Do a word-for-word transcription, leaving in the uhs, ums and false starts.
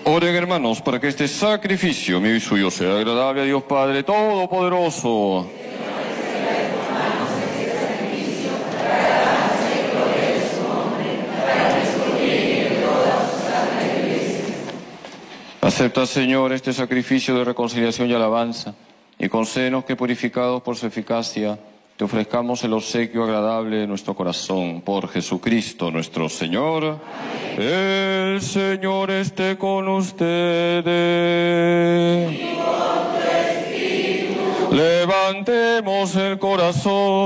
Oren, hermanos, para que este sacrificio mío y suyo sea agradable a Dios Padre Todopoderoso. Acepta, Señor, este sacrificio de reconciliación y alabanza, y concédenos que, purificados por su eficacia, te ofrezcamos el obsequio agradable de nuestro corazón, por Jesucristo nuestro Señor. Amén. El Señor esté con ustedes. Y con tu espíritu. Levantemos el corazón.